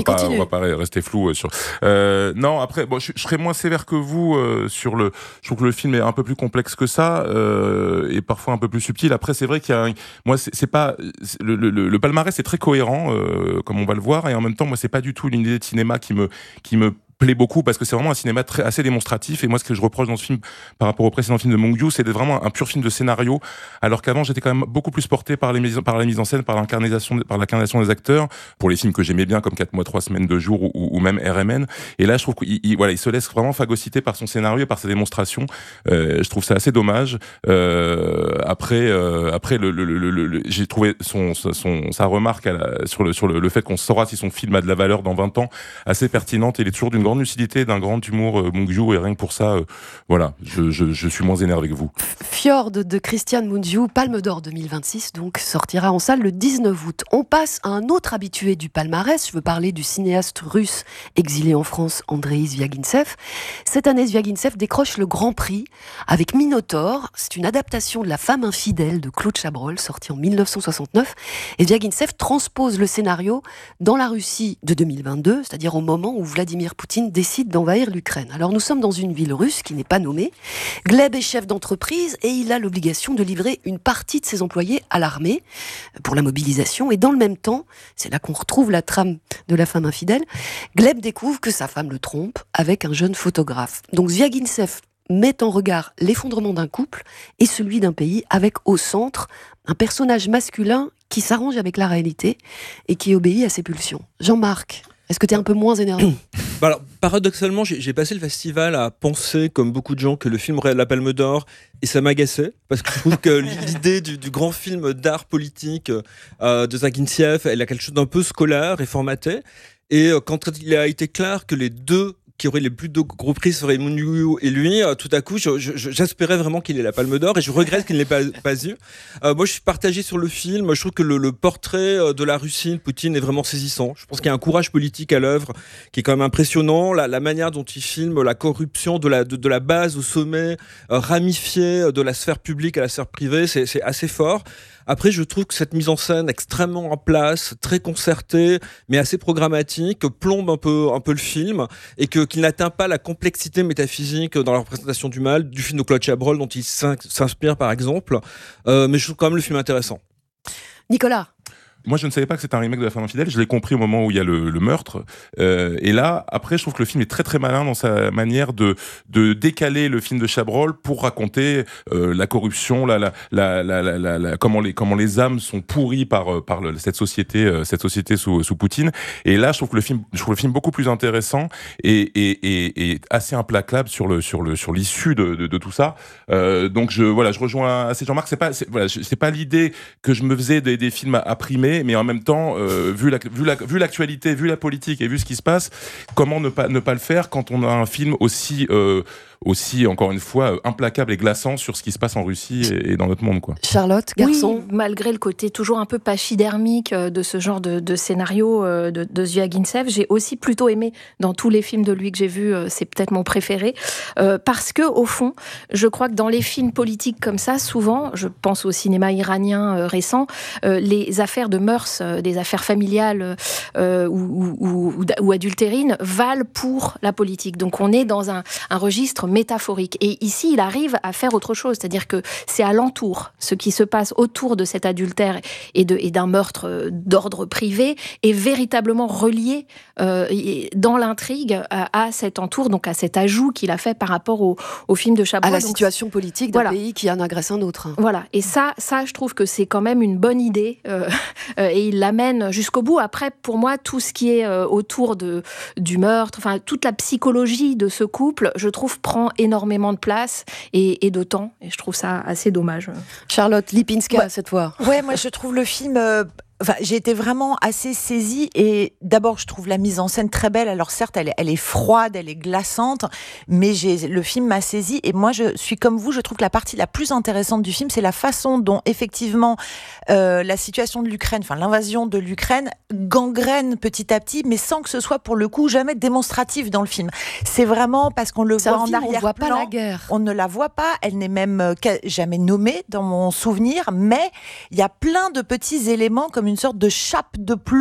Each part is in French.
on va pas rester flou sur. Non, après, bon, je serais moins sévère que vous sur le. Je trouve que le film est un peu plus complexe que ça et parfois un peu plus subtil. Après, c'est vrai qu'il y a, moi, c'est pas le palmarès est très cohérent, comme on va le voir, et en même temps, moi, c'est pas du tout une idée de cinéma qui me plaît beaucoup, parce que c'est vraiment un cinéma assez démonstratif. Et moi, ce que je reproche dans ce film par rapport au précédent film de Bong Joon, c'est d'être vraiment un pur film de scénario, alors qu'avant j'étais quand même beaucoup plus porté par la mise en scène, par l'incarnation des acteurs, pour les films que j'aimais bien comme 4 mois 3 semaines 2 jours ou même RMN. Et là, je trouve qu'il il se laisse vraiment phagocyter par son scénario et par ses démonstrations. Je trouve ça assez dommage. Après j'ai trouvé sa remarque sur le fait qu'on saura si son film a de la valeur dans 20 ans assez pertinente. Il est toujours d'une grande lucidité, d'un grand humour, Bong Joon, et rien que pour ça, voilà, je suis moins énervé que vous. Fjord de Christian Mungiu, Palme d'Or 2026, donc sortira en salle le 19 août. On passe à un autre habitué du palmarès. Je veux parler du cinéaste russe exilé en France, Andreï Zvyagintsev. Cette année, Zvyagintsev décroche le Grand Prix avec Minotaure. C'est une adaptation de La femme infidèle de Claude Chabrol, sortie en 1969. Et Zvyagintsev transpose le scénario dans la Russie de 2022, c'est-à-dire au moment où Vladimir Poutine décide d'envahir l'Ukraine. Alors nous sommes dans une ville russe qui n'est pas nommée. Gleb est chef d'entreprise et il a l'obligation de livrer une partie de ses employés à l'armée pour la mobilisation. Et dans le même temps, c'est là qu'on retrouve la trame de La femme infidèle, Gleb découvre que sa femme le trompe avec un jeune photographe. Donc Zvyagintsev met en regard l'effondrement d'un couple et celui d'un pays, avec au centre un personnage masculin qui s'arrange avec la réalité et qui obéit à ses pulsions. Jean-Marc, est-ce que tu es un peu moins énervé ? Alors, paradoxalement, j'ai passé le festival à penser, comme beaucoup de gens, que le film aurait la Palme d'Or, et ça m'agaçait, parce que je trouve que l'idée du grand film d'art politique de Zvyagintsev, elle a quelque chose d'un peu scolaire et formaté. Et quand il a été clair que les deux qui aurait les plus de gros prix seraient Mungiu et lui, tout à coup, j'espérais vraiment qu'il ait la Palme d'Or, et je regrette qu'il ne l'ait pas eu. Moi, je suis partagé sur le film. Je trouve que le portrait de la Russie de Poutine est vraiment saisissant. Je pense qu'il y a un courage politique à l'œuvre qui est quand même impressionnant. La manière dont il filme la corruption de la base au sommet, ramifiée de la sphère publique à la sphère privée, c'est assez fort. Après, je trouve que cette mise en scène extrêmement en place, très concertée, mais assez programmatique, plombe un peu le film, et qu'il n'atteint pas la complexité métaphysique dans la représentation du mal du film de Claude Chabrol, dont il s'inspire par exemple. Mais je trouve quand même le film intéressant. Nicolas. Moi, je ne savais pas que c'était un remake de La femme infidèle. Je l'ai compris au moment où il y a le meurtre. Et là, après, je trouve que le film est très très malin dans sa manière de décaler le film de Chabrol pour raconter la corruption, comment les âmes sont pourries par cette société sous Poutine. Et là, je trouve le film beaucoup plus intéressant et assez implacable sur l'issue de tout ça. Donc je rejoins assez Jean-Marc. C'est pas l'idée que je me faisais des films à primer. Mais en même temps, vu l'actualité, vu la politique et vu ce qui se passe, comment ne pas le faire quand on a un film aussi encore une fois implacable et glaçant sur ce qui se passe en Russie et dans notre monde, quoi. Charlotte, garçon. Oui, malgré le côté toujours un peu pachydermique de ce genre de scénario de Zvyagintsev, j'ai aussi plutôt aimé dans tous les films de lui que j'ai vus, c'est peut-être mon préféré, parce que au fond, je crois que dans les films politiques comme ça, souvent, je pense au cinéma iranien récent, les affaires de mœurs, des affaires familiales ou adultérines valent pour la politique. Donc on est dans un registre métaphorique. Et ici, il arrive à faire autre chose, c'est-à-dire que c'est alentour, ce qui se passe autour de cet adultère et d'un meurtre d'ordre privé est véritablement relié dans l'intrigue à cet entour, donc à cet ajout qu'il a fait par rapport au film de Chabrol. À la situation politique d'un pays qui en agresse un autre. Voilà. Et ça, je trouve que c'est quand même une bonne idée et il l'amène jusqu'au bout. Après, pour moi, tout ce qui est autour du meurtre, enfin toute la psychologie de ce couple, je trouve prend énormément de place et de temps, et je trouve ça assez dommage. Charlotte Lipinska, cette fois. Ouais, moi je trouve le film... j'ai été vraiment assez saisie, et d'abord je trouve la mise en scène très belle. Alors certes elle est froide, elle est glaçante, mais le film m'a saisie, et moi je suis comme vous, je trouve que la partie la plus intéressante du film, c'est la façon dont effectivement la situation de l'Ukraine, enfin l'invasion de l'Ukraine gangrène petit à petit, mais sans que ce soit pour le coup jamais démonstratif dans le film. C'est vraiment parce qu'on le voit en arrière-plan. On voit pas la guerre. On ne la voit pas, elle n'est même jamais nommée dans mon souvenir, mais il y a plein de petits éléments comme une sorte de chape de plomb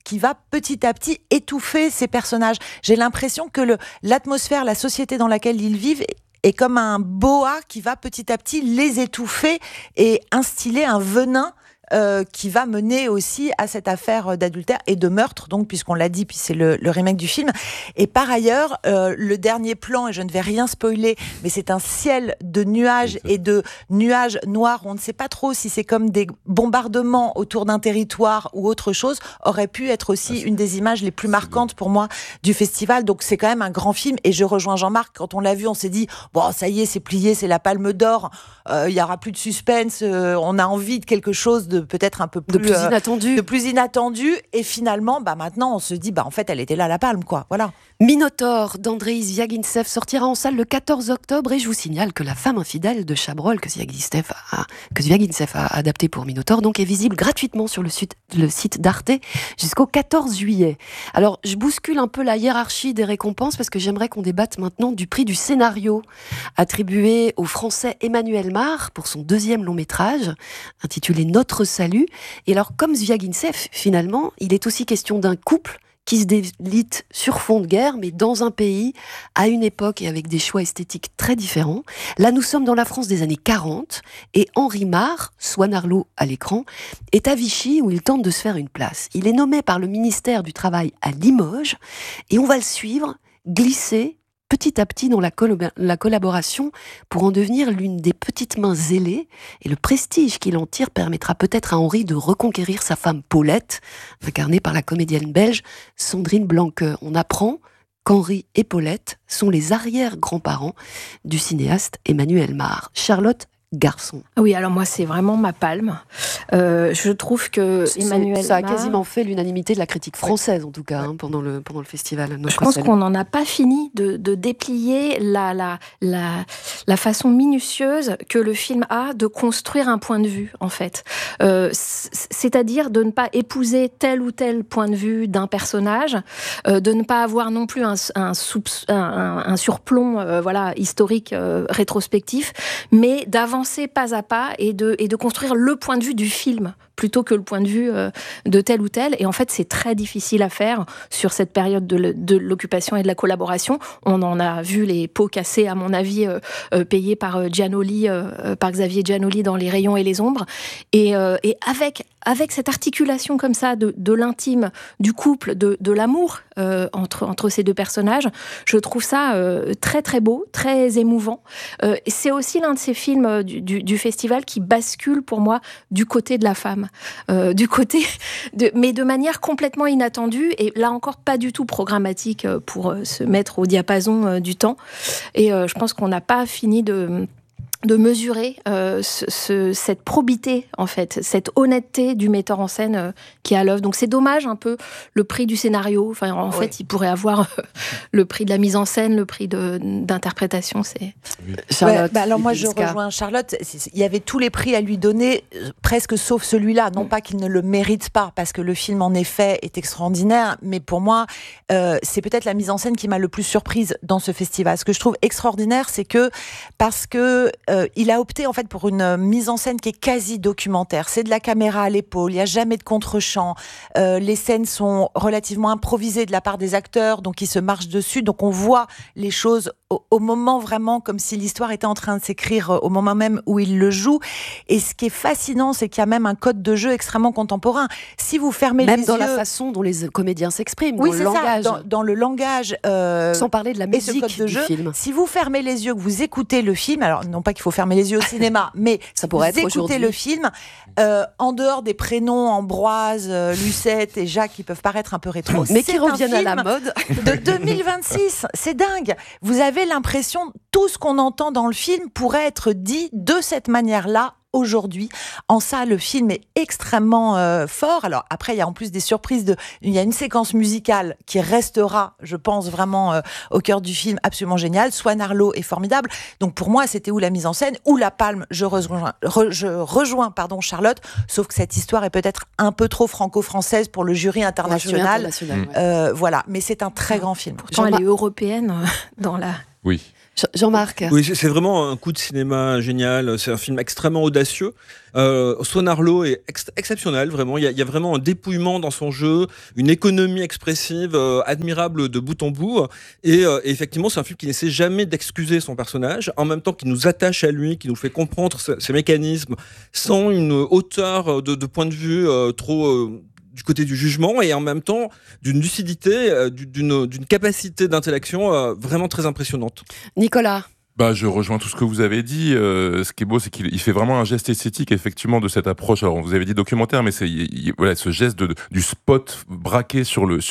qui va petit à petit étouffer ces personnages. J'ai l'impression que l'atmosphère, la société dans laquelle ils vivent est comme un boa qui va petit à petit les étouffer et instiller un venin qui va mener aussi à cette affaire d'adultère et de meurtre, donc, puisqu'on l'a dit, puis c'est le remake du film. Et par ailleurs, le dernier plan, et je ne vais rien spoiler, mais c'est un ciel de nuages et de nuages noirs. On ne sait pas trop si c'est comme des bombardements autour d'un territoire ou autre chose, aurait pu être aussi une des images les plus marquantes pour moi du festival. Donc c'est quand même un grand film, et je rejoins Jean-Marc. Quand on l'a vu, on s'est dit, bon, ça y est, c'est plié, c'est la Palme d'Or, il y aura plus de suspense, on a envie de quelque chose de peut-être un peu plus, de plus inattendu. Et finalement, maintenant, on se dit, en fait, elle était là, la palme, quoi. Voilà. Minotaure d'Andreï Zviagintsev sortira en salle le 14 octobre, et je vous signale que La femme infidèle de Chabrol, que Zviagintsev a adapté pour Minotaure, donc est visible gratuitement sur le site d'Arte jusqu'au 14 juillet. Alors, je bouscule un peu la hiérarchie des récompenses, parce que j'aimerais qu'on débatte maintenant du prix du scénario, attribué au Français Emmanuel Mar pour son deuxième long métrage, intitulé Notre Salut. Et alors, comme Zviagintsev, finalement, il est aussi question d'un couple qui se délite sur fond de guerre, mais dans un pays, à une époque et avec des choix esthétiques très différents. Là, nous sommes dans la France des années 40, et Henri Mar, Swan Arlo à l'écran, est à Vichy, où il tente de se faire une place. Il est nommé par le ministère du Travail à Limoges, et on va le suivre glisser petit à petit dans la collaboration pour en devenir l'une des petites mains zélées, et le prestige qu'il en tire permettra peut-être à Henri de reconquérir sa femme Paulette, incarnée par la comédienne belge Sandrine Blanque. On apprend qu'Henri et Paulette sont les arrière-grands-parents du cinéaste Emmanuel Mar. Charlotte Garçon. Oui, alors moi, c'est vraiment ma palme. Je trouve que Emmanuel ça a Mar... quasiment fait l'unanimité de la critique française, en tout cas, pendant le festival. Je pense qu'on n'en a pas fini de déplier la façon minutieuse que le film a de construire un point de vue, en fait. C'est-à-dire de ne pas épouser tel ou tel point de vue d'un personnage, de ne pas avoir non plus un surplomb historique rétrospectif, mais d'avancer pas à pas et de construire le point de vue du film plutôt que le point de vue de tel ou tel. Et en fait, c'est très difficile à faire sur cette période de l'occupation et de la collaboration. On en a vu les pots cassés, à mon avis, payés par Giannoli, par Xavier Giannoli dans Les Rayons et les Ombres. Et avec cette articulation comme ça de l'intime, du couple, de l'amour entre ces deux personnages, je trouve ça très très beau, très émouvant. C'est aussi l'un de ces films du festival qui bascule pour moi du côté de la femme, mais de manière complètement inattendue, et là encore pas du tout programmatique pour se mettre au diapason du temps. Et je pense qu'on n'a pas fini de mesurer cette probité, en fait, cette honnêteté du metteur en scène qui est à l'œuvre. Donc c'est dommage un peu le prix du scénario. Enfin, en fait, il pourrait avoir le prix de la mise en scène, le prix d'interprétation. C'est Charlotte. Alors moi, je rejoins Charlotte. Il y avait tous les prix à lui donner, presque sauf celui-là. Non pas qu'il ne le mérite pas, parce que le film, en effet, est extraordinaire. Mais pour moi, c'est peut-être la mise en scène qui m'a le plus surprise dans ce festival. Ce que je trouve extraordinaire, c'est que parce que il a opté en fait pour une mise en scène qui est quasi documentaire. C'est de la caméra à l'épaule, il n'y a jamais de contre-champ. Les scènes sont relativement improvisées de la part des acteurs, donc ils se marchent dessus. Donc on voit les choses au moment vraiment comme si l'histoire était en train de s'écrire au moment même où il le joue. Et ce qui est fascinant, c'est qu'il y a même un code de jeu extrêmement contemporain. Si vous fermez même les dans yeux... la façon dont les comédiens s'expriment, oui, dans le langage. Dans le langage. Sans parler de la musique code de du jeu. film. Si vous fermez les yeux, que vous écoutez le film, alors non pas qu'il faut fermer les yeux au cinéma, mais ça pourrait vous être écoutez le film, en dehors des prénoms Ambroise, Lucette et Jacques qui peuvent paraître un peu rétro, mais qui reviennent à la mode de 2026, c'est dingue. Vous avez l'impression tout ce qu'on entend dans le film pourrait être dit de cette manière-là aujourd'hui. En ça, le film est extrêmement fort. Alors après, il y a en plus des surprises. Il y a une séquence musicale qui restera, je pense, vraiment au cœur du film, absolument géniale. Swan Arlo est formidable. Donc pour moi, c'était où la mise en scène, ou la palme. Je rejoins Charlotte, sauf que cette histoire est peut-être un peu trop franco-française pour le jury international. Ouais. Voilà, mais c'est un très grand film. Pourtant, elle est européenne dans la... Oui. Jean-Marc. Oui, c'est vraiment un coup de cinéma génial. C'est un film extrêmement audacieux. Son Arlo est exceptionnel, vraiment. Il y a vraiment un dépouillement dans son jeu, une économie expressive admirable de bout en bout. Et effectivement, c'est un film qui n'essaie jamais d'excuser son personnage, en même temps qui nous attache à lui, qui nous fait comprendre ses mécanismes, sans une hauteur de point de vue trop... du côté du jugement, et en même temps d'une lucidité, d'une capacité d'intellection vraiment très impressionnante. Nicolas. Je rejoins tout ce que vous avez dit. Ce qui est beau, c'est qu'il fait vraiment un geste esthétique, effectivement, de cette approche. Alors, vous avez dit documentaire, mais c'est voilà, ce geste du spot braqué sur les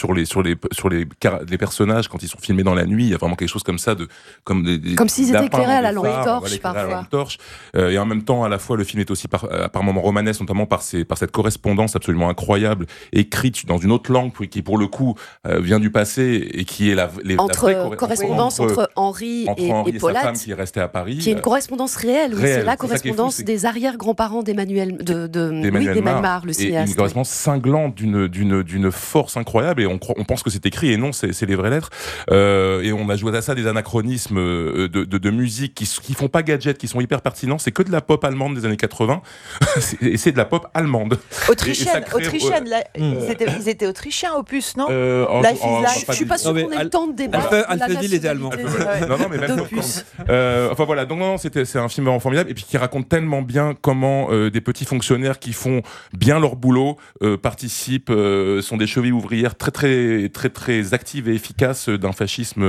personnages quand ils sont filmés dans la nuit. Il y a vraiment quelque chose comme ça, comme s'ils étaient éclairés à la lampe torche, parfois. Et en même temps, à la fois, le film est aussi par moments romanesque, notamment par cette correspondance absolument incroyable, écrite dans une autre langue, qui pour le coup vient du passé et qui est correspondance entre Henri et Paulette, qui est restée à Paris. Qui est une correspondance réelle. C'est la correspondance des arrière-grands-parents d'Emmanuel Mar, le cinéaste. Et une correspondance cinglante d'une force incroyable. Et on pense que c'est écrit, et non, c'est les vraies lettres. Et on a joué à ça des anachronismes de musique qui font pas gadget, qui sont hyper pertinents. C'est que de la pop allemande des années 80. Et c'est de la pop allemande. Autrichienne. Ils étaient autrichiens, Opus, non? Je suis pas sûre qu'on ait le temps de débattre. Alphaville était allemand. Non, mais même enfin voilà, donc non, c'est un film vraiment formidable, et puis qui raconte tellement bien comment des petits fonctionnaires qui font bien leur boulot participent, sont des chevilles ouvrières très très très très actives et efficaces d'un fascisme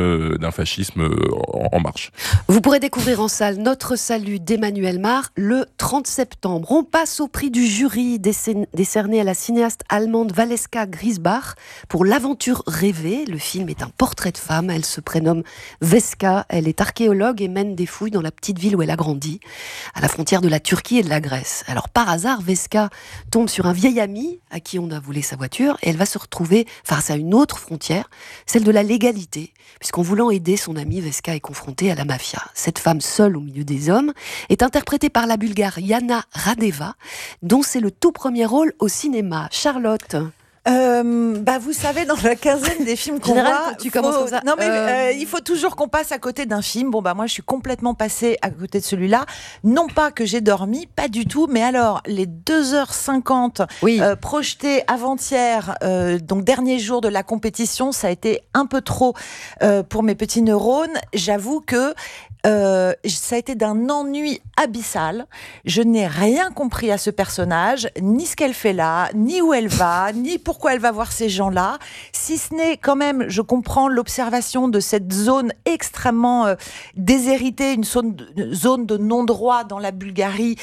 en marche. Vous pourrez découvrir en salle Notre salut d'Emmanuel Mar le 30 septembre. On passe au prix du jury décerné à la cinéaste allemande Valeska Griesbach pour L'aventure rêvée. Le film est un portrait de femme. Elle se prénomme Veska. Elle est archéologue et mène des fouilles dans la petite ville où elle a grandi, à la frontière de la Turquie et de la Grèce. Alors par hasard, Veska tombe sur un vieil ami à qui on a volé sa voiture, et elle va se retrouver face à une autre frontière, celle de la légalité, puisqu'en voulant aider son ami, Veska est confrontée à la mafia. Cette femme seule au milieu des hommes est interprétée par la Bulgare Yana Radeva, dont c'est le tout premier rôle au cinéma. Charlotte. Vous savez, dans la quinzaine des films qu'on voit, tu commences comme ça. Non mais il faut toujours qu'on passe à côté d'un film. Moi je suis complètement passée à côté de celui-là. Non pas que j'ai dormi, pas du tout, mais alors les 2h50 projetés avant-hier, donc dernier jour de la compétition, ça a été un peu trop pour mes petits neurones. J'avoue que ça a été d'un ennui abyssal. Je n'ai rien compris à ce personnage, ni ce qu'elle fait là, ni où elle va, ni pourquoi elle va voir ces gens-là. Si ce n'est quand même, je comprends l'observation de cette zone extrêmement déshéritée, une zone de non-droit dans la Bulgarie.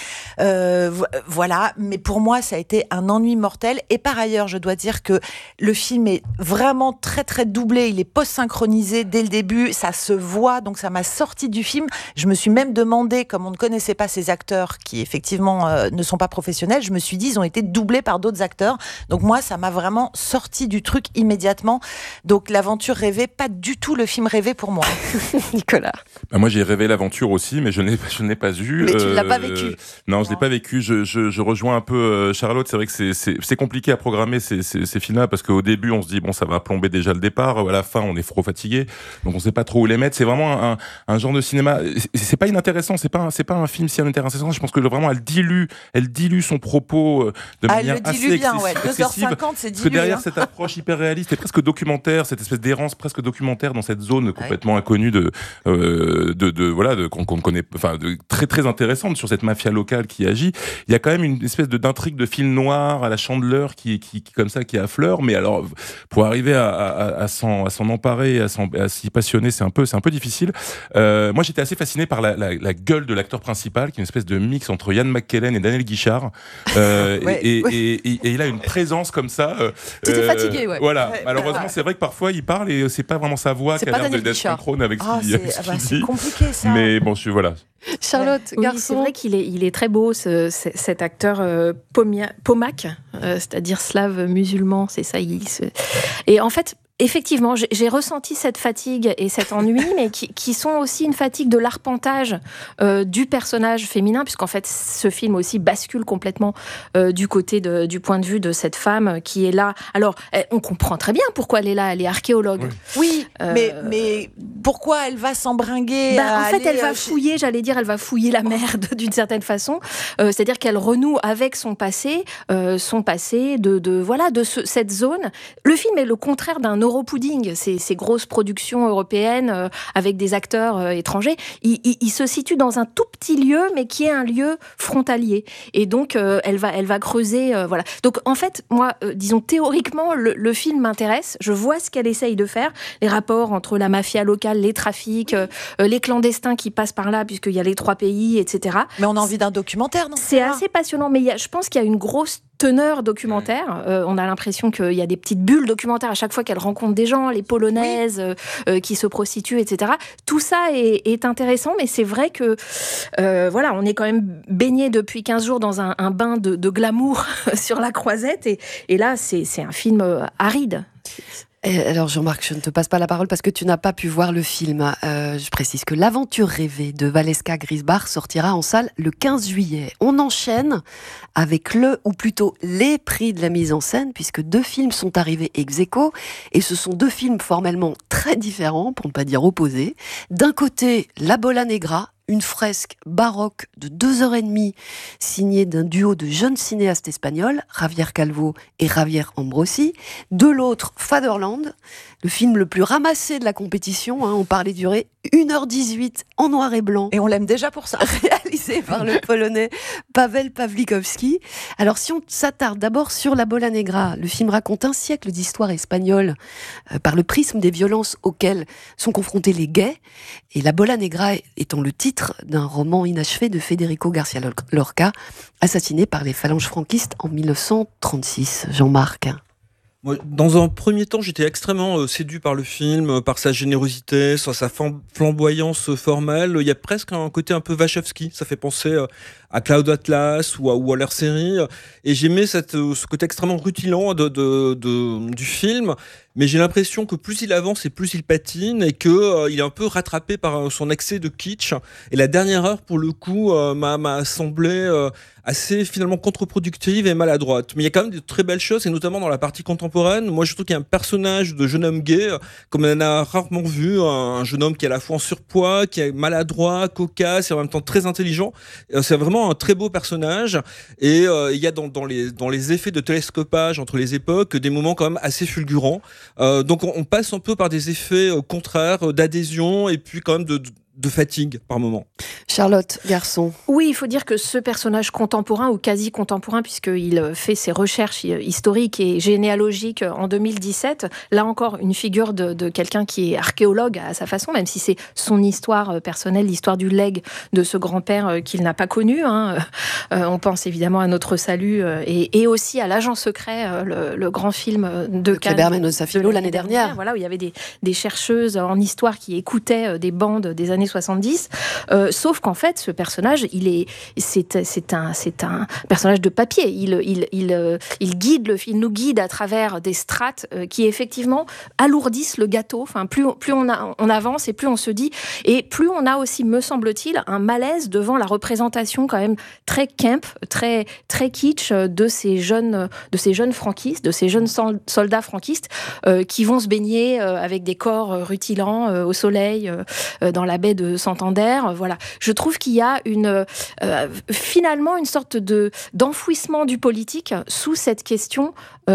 Voilà, mais pour moi, ça a été un ennui mortel. Et par ailleurs, je dois dire que le film est vraiment très très doublé. Il est post-synchronisé dès le début. Ça se voit, donc ça m'a sorti du film. Je me suis même demandé, comme on ne connaissait pas ces acteurs qui effectivement ne sont pas professionnels, je me suis dit ils ont été doublés par d'autres acteurs. Donc moi ça m'a vraiment sorti du truc immédiatement. Donc l'aventure rêvée, pas du tout le film rêvé pour moi. Nicolas. Moi j'ai rêvé l'aventure aussi, mais je ne l'ai pas vu. Mais tu ne l'as pas vécu. Non, je l'ai pas vécu. Je rejoins un peu Charlotte. C'est vrai que c'est compliqué à programmer ces films-là, parce qu'au début on se dit ça va plomber déjà le départ. À la fin on est trop fatigué, donc on sait pas trop où les mettre. C'est vraiment un genre de cinéma. C'est pas inintéressant, c'est pas un film si intéressant. Je pense que vraiment elle dilue son propos de manière assez bien, excessive. 2h50, c'est dilué. Parce que derrière cette approche hyper réaliste et presque documentaire, cette espèce d'errance presque documentaire dans cette zone complètement inconnue qu'on ne connaît, de très très intéressante sur cette mafia locale qui agit. Il y a quand même une espèce d'intrigue de film noir à la Chandler qui comme ça qui affleure, mais alors pour arriver à s'en emparer, à s'y passionner, c'est un peu difficile. Moi, j'étais assez fasciné par la gueule de l'acteur principal, qui est une espèce de mix entre Ian McKellen et Daniel Guichard. Et il a une présence comme ça. Tu étais fatigué, ouais. Voilà. Malheureusement, c'est vrai que parfois il parle et c'est pas vraiment sa voix qui a l'air d'être synchrone avec ce qu'il dit. C'est compliqué ça. Mais bon, voilà. Charlotte, garçon. Oui, c'est vrai qu'il est très beau, cet acteur Pomak, c'est-à-dire slave musulman, c'est ça. Et en fait, effectivement, j'ai ressenti cette fatigue et cet ennui, mais qui sont aussi une fatigue de l'arpentage du personnage féminin, puisqu'en fait, ce film aussi bascule complètement du côté du point de vue de cette femme qui est là. Alors, on comprend très bien pourquoi elle est là, elle est archéologue. Oui, mais pourquoi elle va s'embringuer. En fait, elle va fouiller, elle va fouiller la merde d'une certaine façon. C'est-à-dire qu'elle renoue avec son passé de cette zone. Le film est le contraire d'un Europudding, ces grosses productions européennes avec des acteurs étrangers. Il se situe dans un tout petit lieu, mais qui est un lieu frontalier. Et donc, elle va creuser. Voilà. Donc, en fait, moi, disons théoriquement, le film m'intéresse. Je vois ce qu'elle essaye de faire, les rapports entre la mafia locale, les trafics, les clandestins qui passent par là, puisqu'il y a les 3 pays, etc. Mais on a envie d'un documentaire, non ? C'est assez passionnant, mais je pense qu'il y a une grosse teneur documentaire. On a l'impression qu'il y a des petites bulles documentaires à chaque fois qu'elle rencontre des gens, les Polonaises qui se prostituent, etc. Tout ça est intéressant, mais c'est vrai que on est quand même baigné depuis 15 jours dans un bain de glamour sur la Croisette, et là, c'est un film aride. Alors Jean-Marc, je ne te passe pas la parole parce que tu n'as pas pu voir le film. Je précise que L'Aventure rêvée de Valeska Grisbach sortira en salle le 15 juillet. On enchaîne avec ou plutôt les prix de la mise en scène, puisque 2 films sont arrivés ex aequo, et ce sont 2 films formellement très différents, pour ne pas dire opposés. D'un côté, La Bola Negra, une fresque baroque de 2h30 signée d'un duo de jeunes cinéastes espagnols, Javier Calvo et Javier Ambrosi. De l'autre, Fatherland, le film le plus ramassé de la compétition. On parlait durer 1h18 en noir et blanc. Et on l'aime déjà pour ça. Réalisé par le Polonais Paweł Pawlikowski. Alors si on s'attarde d'abord sur La Bola Negra, le film raconte un siècle d'histoire espagnole par le prisme des violences auxquelles sont confrontés les gays. Et La Bola Negra étant le titre d'un roman inachevé de Federico García Lorca, assassiné par les phalanges franquistes en 1936. Jean-Marc. Moi, dans un premier temps, j'étais extrêmement séduit par le film, par sa générosité, sur sa flamboyance formelle. Il y a presque un côté un peu Wachowski. Ça fait penser à Cloud Atlas ou à leur série. Et j'aimais ce côté extrêmement rutilant du film. Mais j'ai l'impression que plus il avance et plus il patine, et qu'il est un peu rattrapé par son excès de kitsch. Et la dernière heure, pour le coup, m'a semblé assez finalement contre-productive et maladroite. Mais il y a quand même de très belles choses, et notamment dans la partie contemporaine. Moi, je trouve qu'il y a un personnage de jeune homme gay, comme on en a rarement vu, un jeune homme qui est à la fois en surpoids, qui est maladroit, cocasse et en même temps très intelligent. C'est vraiment un très beau personnage, et il y a dans les effets de télescopage entre les époques des moments quand même assez fulgurants. Donc on passe un peu par des effets contraires, d'adhésion, et puis quand même de fatigue par moment. Charlotte Garçon. Oui, il faut dire que ce personnage contemporain ou quasi contemporain, puisqu'il fait ses recherches historiques et généalogiques en 2017, là encore une figure de quelqu'un qui est archéologue à sa façon, même si c'est son histoire personnelle, l'histoire du legs de ce grand-père qu'il n'a pas connu. On pense évidemment à Notre Salut et aussi à L'Agent secret, le grand film de Cannes. Kleber Mendonça Filho l'année dernière. Voilà, où il y avait des chercheuses en histoire qui écoutaient des bandes des années 70, sauf qu'en fait ce personnage c'est un personnage de papier. Il nous guide à travers des strates qui effectivement alourdissent le gâteau. Enfin, plus on avance et plus on se dit, et plus on a aussi, me semble-t-il, un malaise devant la représentation quand même très camp, très très kitsch de ces jeunes franquistes, de ces jeunes soldats franquistes qui vont se baigner avec des corps rutilants au soleil dans la baie de Santander. Voilà. Je trouve qu'il y a finalement une sorte d'enfouissement du politique sous cette question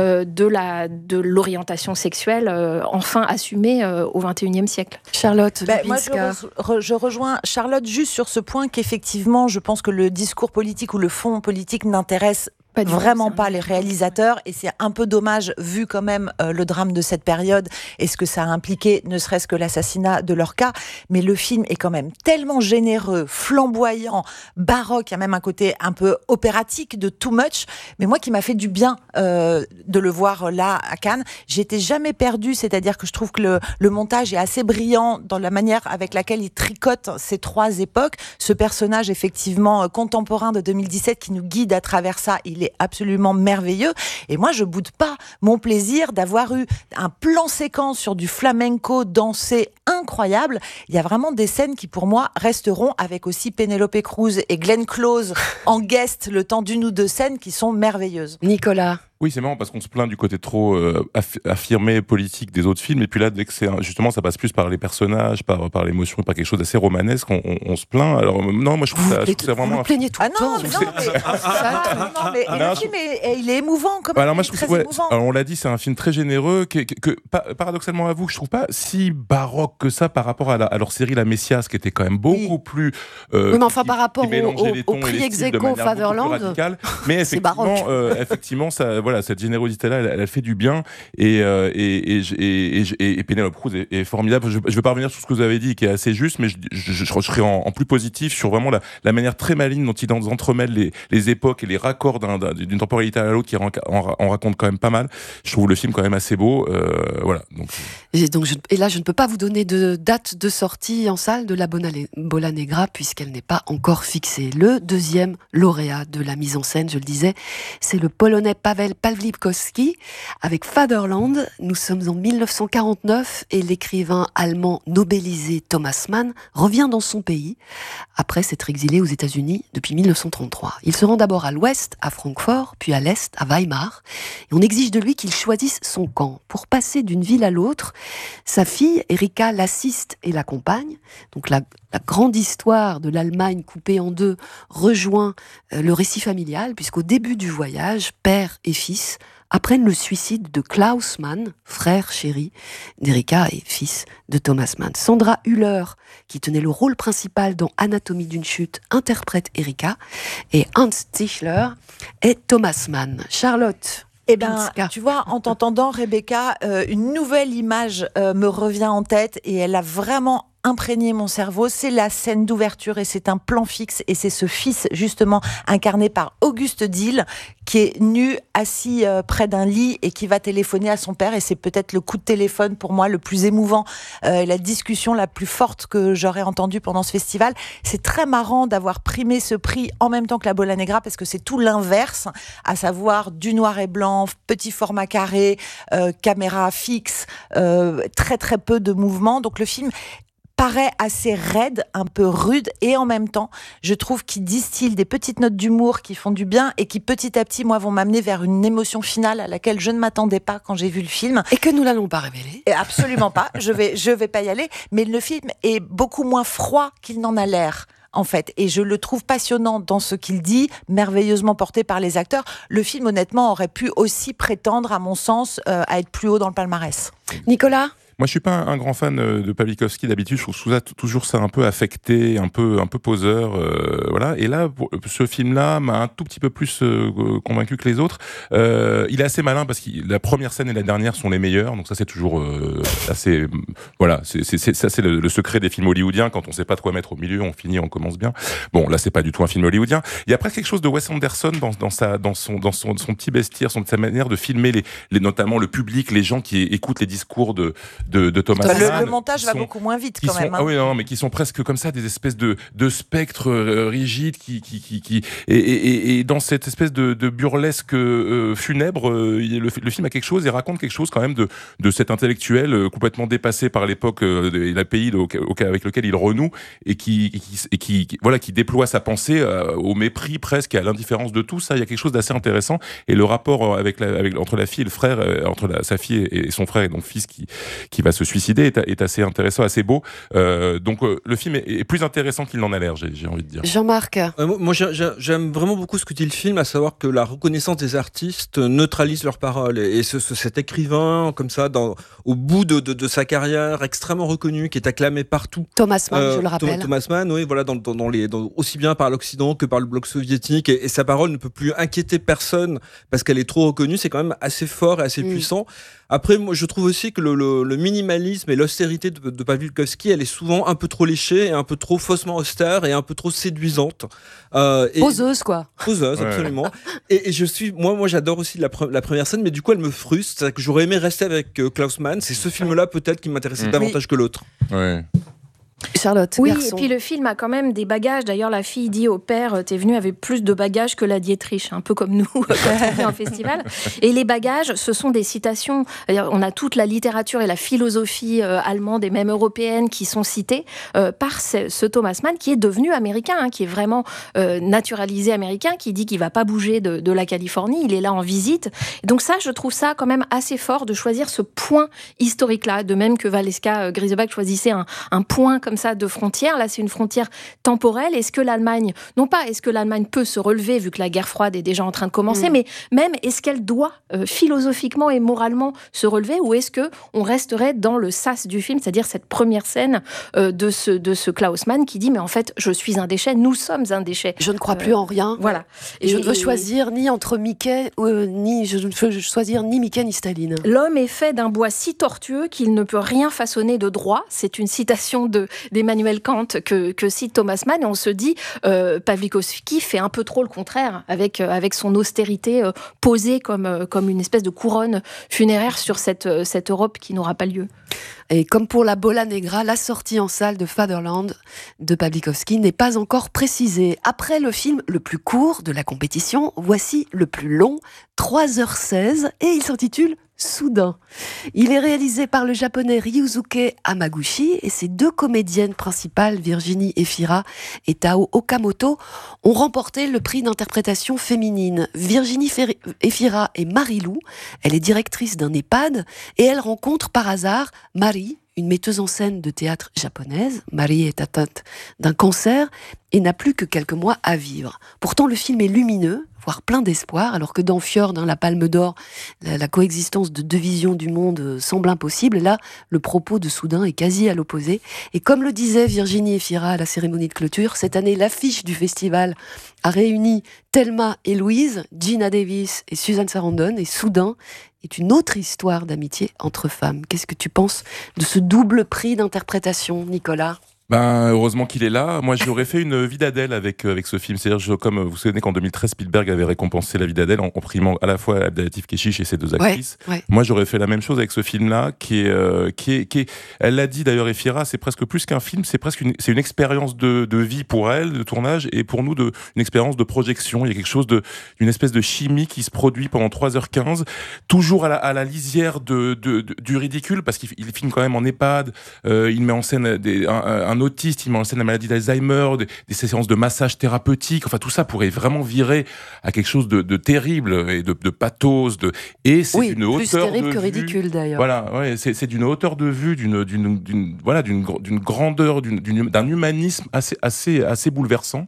de l'orientation sexuelle enfin assumée au XXIe siècle. Charlotte moi, je rejoins Charlotte juste sur ce point qu'effectivement, je pense que le discours politique ou le fond politique n'intéresse vraiment pas les réalisateurs, et c'est un peu dommage vu quand même le drame de cette période et ce que ça a impliqué, ne serait-ce que l'assassinat de Lorca. Mais le film est quand même tellement généreux, flamboyant, baroque, il y a même un côté un peu opératique de too much, mais moi qui m'a fait du bien de le voir là à Cannes. J'étais jamais perdue, c'est-à-dire que je trouve que le montage est assez brillant dans la manière avec laquelle il tricote ces 3 époques. Ce personnage effectivement contemporain de 2017 qui nous guide à travers ça, il est absolument merveilleux. Et moi, je boude pas mon plaisir d'avoir eu un plan séquence sur du flamenco dansé incroyable. Il y a vraiment des scènes qui, pour moi, resteront, avec aussi Penélope Cruz et Glenn Close en guest le temps d'1 ou 2 scènes qui sont merveilleuses. Nicolas. Oui, c'est marrant parce qu'on se plaint du côté trop affirmé politique des autres films, et puis là, dès que justement, ça passe plus par les personnages, par l'émotion, par quelque chose d'assez romanesque, on se plaint. Alors non, moi je trouve ça vraiment. Vous vous plaignez tout le temps. Le film, il est émouvant. Alors moi je trouve alors on l'a dit, c'est un film très généreux, que paradoxalement à vous, je trouve pas si baroque que ça par rapport à leur série La Messias, qui était quand même beaucoup plus. Oui, mais enfin par rapport au prix ex-aequo Fatherland, mais effectivement, ça, voilà, cette générosité-là, elle fait du bien, et Penélope Cruz est formidable. Je vais pas revenir sur ce que vous avez dit, qui est assez juste, mais je serais en plus positif sur vraiment la manière très maligne dont ils entremêlent les époques et les raccords d'une temporalité à l'autre, qui en raconte quand même pas mal. Je trouve le film quand même assez beau. Voilà. Et là, je ne peux pas vous donner de date de sortie en salle de La Bola Negra, puisqu'elle n'est pas encore fixée. Le deuxième lauréat de la mise en scène, je le disais, c'est le Polonais Paweł Pawlikowski avec Fatherland. Nous sommes en 1949 et l'écrivain allemand nobelisé Thomas Mann revient dans son pays après s'être exilé aux États-Unis depuis 1933. Il se rend d'abord à l'ouest, à Francfort, puis à l'est, à Weimar. Et on exige de lui qu'il choisisse son camp. Pour passer d'une ville à l'autre, sa fille, Erika, l'assiste et l'accompagne. Donc la grande histoire de l'Allemagne coupée en deux rejoint le récit familial, puisqu'au début du voyage, père et fils apprennent le suicide de Klaus Mann, frère chéri d'Erika et fils de Thomas Mann. Sandra Hüller, qui tenait le rôle principal dans Anatomie d'une chute, interprète Erika, et Hans Zichler est Thomas Mann. Charlotte. Tu vois, en t'entendant, Rebecca, une nouvelle image me revient en tête, et elle a vraiment imprégné mon cerveau. C'est la scène d'ouverture, et c'est un plan fixe, et c'est ce fils justement incarné par Auguste Diehl qui est nu, assis près d'un lit, et qui va téléphoner à son père, et c'est peut-être le coup de téléphone pour moi le plus émouvant, la discussion la plus forte que j'aurais entendue pendant ce festival. C'est très marrant d'avoir primé ce prix en même temps que la Bola Negra, parce que c'est tout l'inverse, à savoir du noir et blanc, petit format carré, caméra fixe, très très peu de mouvements. Donc le film paraît assez raide, un peu rude, et en même temps, je trouve qu'il distille des petites notes d'humour qui font du bien et qui petit à petit, moi, vont m'amener vers une émotion finale à laquelle je ne m'attendais pas quand j'ai vu le film. Et que nous n'allons pas révéler. Et absolument pas, je vais pas y aller, mais le film est beaucoup moins froid qu'il n'en a l'air. En fait, et je le trouve passionnant dans ce qu'il dit, merveilleusement porté par les acteurs. Le film, honnêtement, aurait pu aussi prétendre, à mon sens, à être plus haut dans le palmarès. Nicolas ? Moi, je suis pas un grand fan de Pawlikowski d'habitude. Je trouve toujours ça un peu affecté, un peu poseur, voilà. Et là, ce film-là m'a un tout petit peu plus convaincu que les autres. Il est assez malin parce que la première scène et la dernière sont les meilleures. Donc ça, c'est toujours assez. Voilà, c'est le secret des films hollywoodiens. Quand on sait pas de quoi mettre au milieu, on commence bien. Bon, là, c'est pas du tout un film hollywoodien. Il y a presque quelque chose de Wes Anderson dans son petit bestiaire, sa manière de filmer notamment le public, les gens qui écoutent les discours de Thomas Mann. Le montage va beaucoup moins vite quand même. Ah oui, non, mais qui sont presque comme ça, des espèces de spectres rigides et dans cette espèce de burlesque funèbre, le film a quelque chose et raconte quelque chose quand même de cet intellectuel complètement dépassé par l'époque et le pays avec lequel il renoue, et qui déploie sa pensée au mépris presque et à l'indifférence de tout ça. Il y a quelque chose d'assez intéressant, et le rapport entre la fille et le frère, entre sa fille et son frère et donc fils qui va se suicider est assez intéressant, assez beau. Donc le film est plus intéressant qu'il n'en a l'air, j'ai envie de dire. Jean-Marc. Moi, j'aime vraiment beaucoup ce que dit le film, à savoir que la reconnaissance des artistes neutralise leurs paroles. Et cet écrivain, comme ça, au bout de sa carrière, extrêmement reconnu, qui est acclamé partout. Thomas Mann, je le rappelle. Thomas Mann, oui, voilà, aussi bien par l'Occident que par le bloc soviétique. Et sa parole ne peut plus inquiéter personne parce qu'elle est trop reconnue. C'est quand même assez fort et assez puissant. Après, moi, je trouve aussi que le minimalisme et l'austérité de Pawlikowski, elle est souvent un peu trop léchée et un peu trop faussement austère et un peu trop séduisante. Poseuse, quoi. Poseuse, absolument. Et moi, j'adore aussi la première scène, mais du coup, elle me frustre. C'est-à-dire que j'aurais aimé rester avec Klaus Mann. C'est ce film-là, peut-être, qui m'intéressait davantage que l'autre. Ouais. Charlotte, oui, garçon. Et puis le film a quand même des bagages. D'ailleurs, la fille dit au père, t'es venu avec plus de bagages que la Dietrich, un peu comme nous quand on fait un festival. Et les bagages, ce sont des citations. C'est-à-dire, on a toute la littérature et la philosophie allemande et même européenne qui sont citées par ce Thomas Mann qui est devenu américain, qui est vraiment naturalisé américain, qui dit qu'il va pas bouger de la Californie. Il est là en visite. Et donc ça, je trouve ça quand même assez fort de choisir ce point historique-là, de même que Valeska Grisebach choisissait un point comme ça de frontière. Là, c'est une frontière temporelle. Est-ce que l'Allemagne, non pas est-ce que l'Allemagne peut se relever vu que la guerre froide est déjà en train de commencer, mais même est-ce qu'elle doit philosophiquement et moralement se relever, ou est-ce que on resterait dans le sas du film, c'est-à-dire cette première scène de ce Klaus Mann qui dit mais en fait je suis un déchet, nous sommes un déchet. Je ne crois plus en rien. Voilà. Et je ne veux choisir ni entre Mickey ni je ne veux choisir ni Mickey ni Staline. L'homme est fait d'un bois si tortueux qu'il ne peut rien façonner de droit. C'est une citation d'Emmanuel Kant que cite Thomas Mann, et on se dit Pawlikowski fait un peu trop le contraire avec son austérité posée comme une espèce de couronne funéraire sur cette Europe qui n'aura pas lieu. Et comme pour la Bola Negra, la sortie en salle de Fatherland de Pawlikowski n'est pas encore précisée. Après le film le plus court de la compétition, voici le plus long, 3h16, et il s'intitule Soudain. Il est réalisé par le japonais Ryusuke Hamaguchi et ses deux comédiennes principales, Virginie Efira et Tao Okamoto, ont remporté le prix d'interprétation féminine. Virginie Efira est Marilou, elle est directrice d'un EHPAD et elle rencontre par hasard Marie, une metteuse en scène de théâtre japonaise. Marie est atteinte d'un cancer et n'a plus que quelques mois à vivre. Pourtant, le film est lumineux, voire plein d'espoir, alors que dans Fjord, la Palme d'Or, la coexistence de deux visions du monde semble impossible. Là, le propos de Soudain est quasi à l'opposé. Et comme le disait Virginie Efira à la cérémonie de clôture, cette année, l'affiche du festival a réuni Thelma et Louise, Gina Davis et Susan Sarandon, et Soudain est une autre histoire d'amitié entre femmes. Qu'est-ce que tu penses de ce double prix d'interprétation, Nicolas ? Ben, heureusement qu'il est là. Moi, j'aurais fait une vie d'Adèle avec ce film. C'est-à-dire, comme vous vous souvenez qu'en 2013, Spielberg avait récompensé la vie d'Adèle en primant à la fois Abdelatif Kechiche et ses deux actrices. Ouais. Moi, j'aurais fait la même chose avec ce film-là, qui est, elle l'a dit d'ailleurs, Efira, c'est presque plus qu'un film, c'est une expérience de vie pour elle, de tournage, et pour nous, une expérience de projection. Il y a quelque chose d'une espèce de chimie qui se produit pendant 3h15, toujours à la lisière du ridicule, parce qu'il filme quand même en EHPAD, il met en scène un autiste, il met en scène la maladie d'Alzheimer, des séances de massage thérapeutique, enfin tout ça pourrait vraiment virer à quelque chose de terrible et de pathos, et c'est d'une hauteur de vue. Plus terrible que ridicule d'ailleurs. Voilà, ouais, c'est d'une hauteur de vue, d'une grandeur, d'un humanisme assez bouleversant.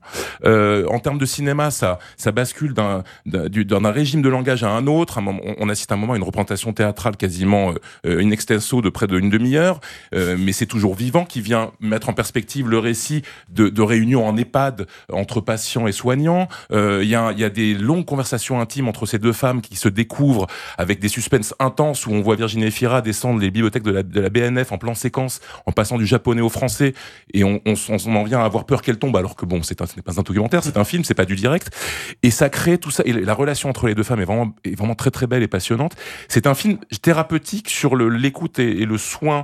En termes de cinéma, ça bascule d'un régime de langage à un autre. On assiste à un moment à une représentation théâtrale quasiment in extenso de près d'une demi-heure, mais c'est toujours vivant, qui vient mettre en perspective le récit de réunions en EHPAD entre patients et soignants. Il y a des longues conversations intimes entre ces deux femmes qui se découvrent avec des suspens intenses où on voit Virginie Efira descendre les bibliothèques de la BNF en plan séquence, en passant du japonais au français, et on en vient à avoir peur qu'elle tombe, alors que bon, ce n'est pas un documentaire, c'est un film, c'est pas du direct. Et ça crée tout ça, et la relation entre les deux femmes est vraiment très très belle et passionnante. C'est un film thérapeutique sur l'écoute et le soin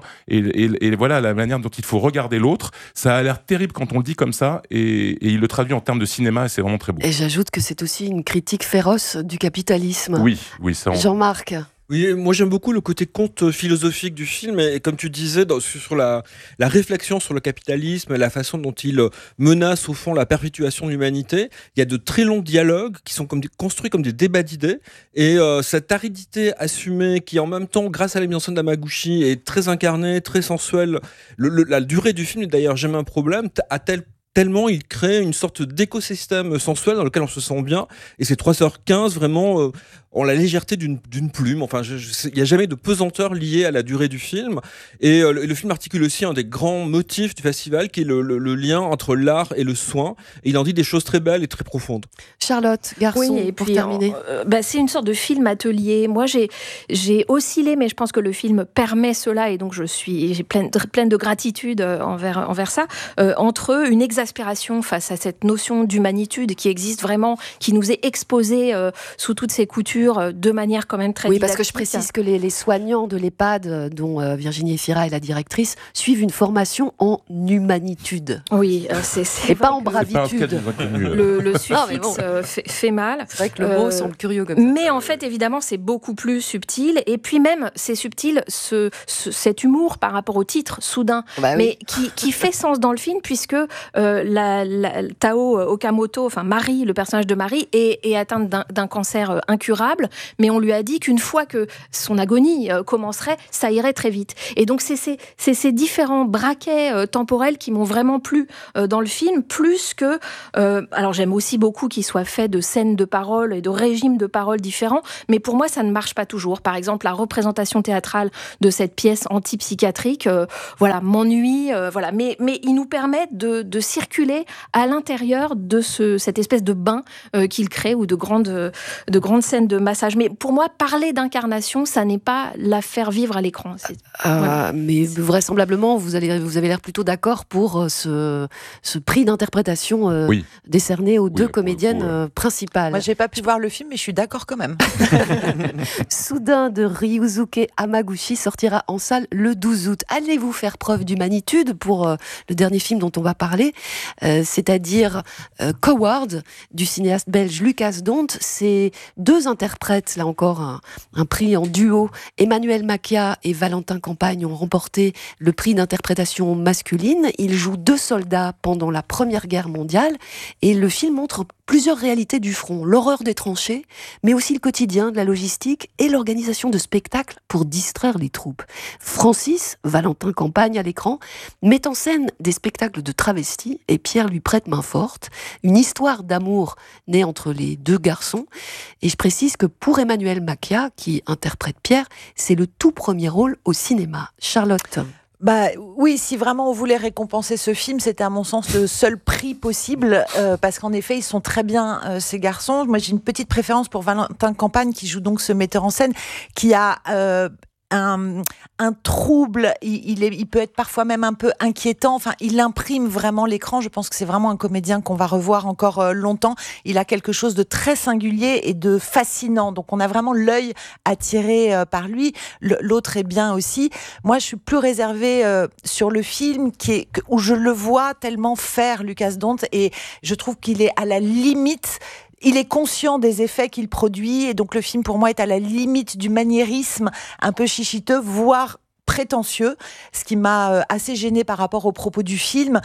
et voilà la manière dont il faut regarder l'autre. Ça a l'air terrible quand on le dit comme ça, et il le traduit en termes de cinéma, et c'est vraiment très beau. Et j'ajoute que c'est aussi une critique féroce du capitalisme. Oui, ça. Jean-Marc. Oui, moi j'aime beaucoup le côté conte philosophique du film, et comme tu disais, sur la réflexion sur le capitalisme, la façon dont il menace au fond la perpétuation de l'humanité. Il y a de très longs dialogues qui sont construits comme des débats d'idées, et cette aridité assumée qui en même temps, grâce à la mise en scène d'Hamaguchi, est très incarnée, très sensuelle. La durée du film n'est d'ailleurs jamais un problème, tellement il crée une sorte d'écosystème sensuel dans lequel on se sent bien, et c'est 3h15 vraiment ont la légèreté d'une plume. Enfin, il n'y a jamais de pesanteur liée à la durée du film, et le film articule aussi un des grands motifs du festival, qui est le lien entre l'art et le soin, et il en dit des choses très belles et très profondes. Charlotte, garçon, oui, et pour puis, terminer. C'est une sorte de film atelier. Moi, j'ai oscillé, mais je pense que le film permet cela, et donc j'ai pleine de gratitude envers ça, entre une exaspération face à cette notion d'humanitude qui existe vraiment, qui nous est exposée sous toutes ses coutures l'écriture de manière quand même très Oui, didactique. parce que je précise que les soignants de l'EHPAD, dont Virginie Efira est la directrice, suivent une formation en humanitude. Oui, Et pas en C'est pas un sketch bravitude. des inconnus. le suffixe Non, mais bon. fait mal. C'est vrai que le mot semble curieux comme ça. Mais en fait, évidemment, c'est beaucoup plus subtil. Et puis même, c'est subtil, cet humour par rapport au titre, soudain, Bah oui. mais qui fait sens dans le film, puisque Tao Okamoto, enfin Marie, le personnage de Marie, est atteinte d'un cancer incurable, mais on lui a dit qu'une fois que son agonie commencerait, ça irait très vite. Et donc, c'est ces différents braquets temporels qui m'ont vraiment plu dans le film, plus que... alors, j'aime aussi beaucoup qu'il soit fait de scènes de parole et de régimes de parole différents, mais pour moi, ça ne marche pas toujours. Par exemple, la représentation théâtrale de cette pièce antipsychiatrique, voilà, m'ennuie, voilà. Mais il nous permet de circuler à l'intérieur de cette espèce de bain qu'il crée, ou de grandes scènes de massage. Mais pour moi, parler d'incarnation, ça n'est pas la faire vivre à l'écran. Voilà. Mais vraisemblablement, vous avez l'air plutôt d'accord pour ce prix d'interprétation Oui. décerné aux deux pour le coup, comédiennes principales. Moi, j'ai pas pu voir le film, mais je suis d'accord quand même. Soudain de Ryusuke Hamaguchi sortira en salle le 12 août. Allez-vous faire preuve d'humanitude pour le dernier film dont on va parler, c'est-à-dire Coward, du cinéaste belge Lucas Dont. C'est deux interprètes, là encore un prix en duo. Emmanuel Macchia et Valentin Campagne ont remporté le prix d'interprétation masculine. Ils jouent deux soldats pendant la Première Guerre mondiale et le film montre plusieurs réalités du front, l'horreur des tranchées, mais aussi le quotidien de la logistique et l'organisation de spectacles pour distraire les troupes. Francis, Valentin Campagne à l'écran, met en scène des spectacles de travestis et Pierre lui prête main forte, une histoire d'amour née entre les deux garçons. Et je précise que pour Emmanuel Macchia, qui interprète Pierre, c'est le tout premier rôle au cinéma. Charlotte. Bah oui, si vraiment on voulait récompenser ce film, c'était à mon sens le seul prix possible, parce qu'en effet, ils sont très bien, ces garçons. Moi, j'ai une petite préférence pour Valentin Campagne, qui joue donc ce metteur en scène, qui a un trouble, il peut être parfois même un peu inquiétant, enfin il imprime vraiment l'écran. Je pense que c'est vraiment un comédien qu'on va revoir encore longtemps. Il a quelque chose de très singulier et de fascinant, donc on a vraiment l'œil attiré par lui. L'autre est bien aussi. Moi je suis plus réservée sur le film où je le vois tellement faire Lucas Dont, et je trouve qu'il est à la limite. Il est conscient des effets qu'il produit, et donc le film pour moi est à la limite du maniérisme un peu chichiteux, voire prétentieux, ce qui m'a assez gênée par rapport aux propos du film.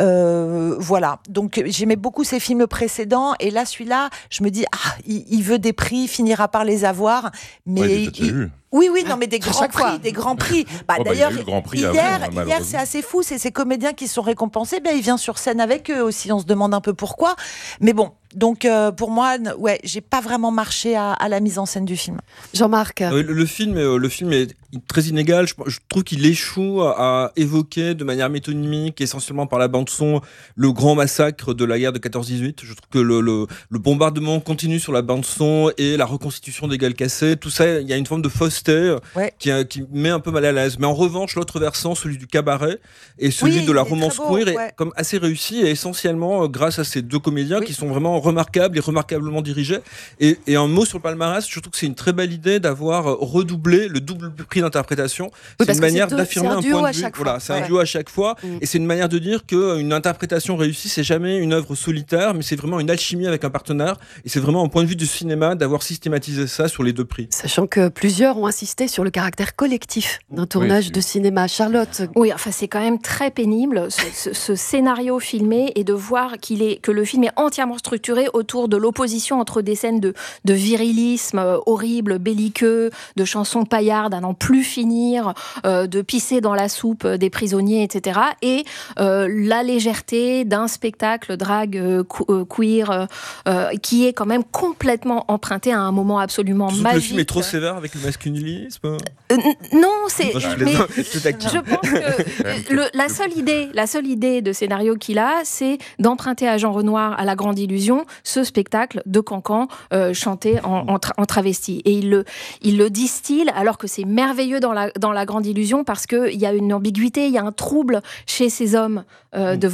Voilà, donc j'aimais beaucoup ses films précédents, et là celui-là, je me dis il veut des prix, il finira par les avoir, mais Ouais, oui, non, mais des grands prix. D'ailleurs, hier, c'est assez fou, c'est ces comédiens qui sont récompensés. Il vient sur scène avec eux aussi. On se demande un peu pourquoi. Mais bon, donc pour moi, ouais, j'ai pas vraiment marché à la mise en scène du film. Jean-Marc. Le film est très inégal. Je trouve qu'il échoue à évoquer de manière métonymique, essentiellement par la bande-son, le grand massacre de la guerre de 14-18. Je trouve que le bombardement continue sur la bande-son et la reconstitution des gueules cassées, tout ça, il y a une forme de fausseté qui met un peu mal à l'aise. Mais en revanche, l'autre versant, celui du cabaret et celui de la romance queer, est comme assez réussi, et essentiellement grâce à ces deux comédiens qui sont vraiment remarquables et remarquablement dirigés. Et un mot sur le palmarès, je trouve que c'est une très belle idée d'avoir redoublé le double prix d'interprétation. C'est une manière d'affirmer un point de vue. Voilà, c'est un duo à chaque fois, et c'est une manière de dire qu'une interprétation réussie, c'est jamais une œuvre solitaire, mais c'est vraiment une alchimie avec un partenaire. Et c'est vraiment un point de vue du cinéma d'avoir systématisé ça sur les deux prix. Sachant que plusieurs ont insisté sur le caractère collectif d'un tournage de cinéma. Charlotte. Oui, enfin c'est quand même très pénible ce scénario filmé, et de voir que le film est entièrement structuré autour de l'opposition entre des scènes de virilisme horrible, belliqueux, de chansons paillardes à n'en plus finir, de pisser dans la soupe des prisonniers, etc. Et la légèreté d'un spectacle drag queer qui est quand même complètement emprunté à un moment absolument magique. Le film est trop sévère avec le masculinisme. immobilisme. Non, c'est. Non, je mais plaisante, je taquine. je pense que la seule idée de scénario qu'il a, c'est d'emprunter à Jean Renoir, à La Grande Illusion, ce spectacle de Cancan chanté en travesti. Et il le distille, alors que c'est merveilleux dans la Grande Illusion, parce qu'il y a une ambiguïté, il y a un trouble chez ces hommes de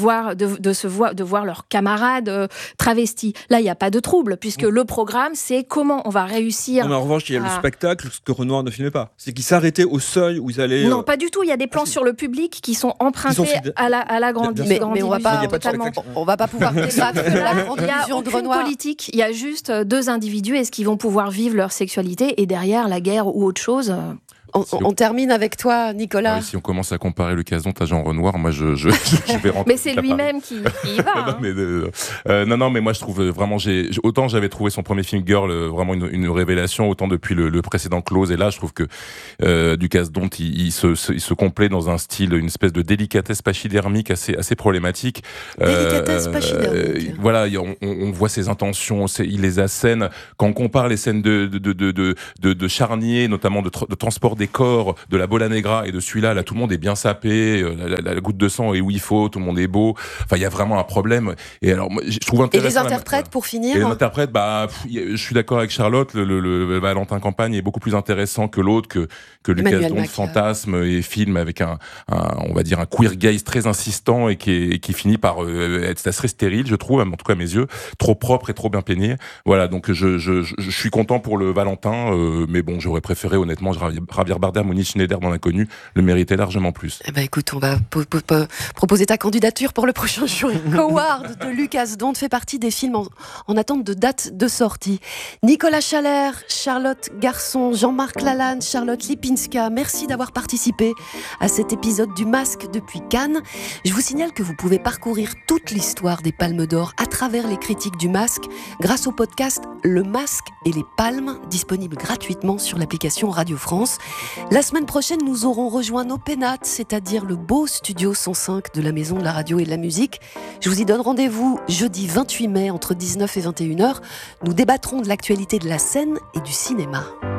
voir leurs camarades travestis. Là, il n'y a pas de trouble, puisque le programme, c'est comment on va réussir. Non, mais en revanche, il y a le spectacle, ce que Renoir ne filmait pas. C'est qu'ils s'arrêtaient au seuil où ils allaient. Non, pas du tout. Il y a des plans sur le public qui sont empruntés à la Grande Illusion. Mais on va pas pouvoir débattre de la Grande Illusion de Renoir. Politique. Il y a juste deux individus. Est-ce qu'ils vont pouvoir vivre leur sexualité, et derrière la guerre ou autre chose? On termine avec toi, Nicolas. Ah oui, si on commence à comparer Lucas Dont à Jean Renoir, moi je vais rentrer. Mais c'est lui-même qui y va. Non, mais moi je trouve vraiment, autant j'avais trouvé son premier film Girl vraiment une révélation, autant depuis le précédent Close. Et là, je trouve que Lucas Dont il se complaît dans un style, une espèce de délicatesse pachydermique assez problématique. Délicatesse pachydermique. Voilà, on voit ses intentions, il les assène. Quand on compare les scènes de charnier, notamment de transport des corps, de la Bola Negra et de celui-là, là tout le monde est bien sapé, la goutte de sang est où il faut, tout le monde est beau. Enfin, il y a vraiment un problème. Et alors, moi, je trouve intéressant. Et les interprètes, pour finir. Et les interprètes, je suis d'accord avec Charlotte. Le Valentin Campagne est beaucoup plus intéressant que l'autre, que Lucas Dont fantasme et filme avec on va dire un queer gaze très insistant et qui finit par être assez stérile, je trouve, en tout cas à mes yeux, trop propre et trop bien peigné. Voilà, donc je suis content pour le Valentin, mais bon, j'aurais préféré honnêtement Javier Bardem, Monique Schneider dans L'Inconnu le méritait largement plus. Eh ben écoute, on va proposer ta candidature pour le prochain jury. Coward de Lucas Dont fait partie des films en attente de date de sortie. Nicolas Chalère, Charlotte Garçon, Jean-Marc Lalanne, Charlotte Lipinska, merci d'avoir participé à cet épisode du Masque depuis Cannes. Je vous signale que vous pouvez parcourir toute l'histoire des Palmes d'Or à travers les critiques du Masque grâce au podcast Le Masque et les Palmes, disponible gratuitement sur l'application Radio France. La semaine prochaine, nous aurons rejoint nos pénates, c'est-à-dire le beau studio 105 de la Maison de la Radio et de la Musique. Je vous y donne rendez-vous jeudi 28 mai entre 19 et 21h. Nous débattrons de l'actualité de la scène et du cinéma.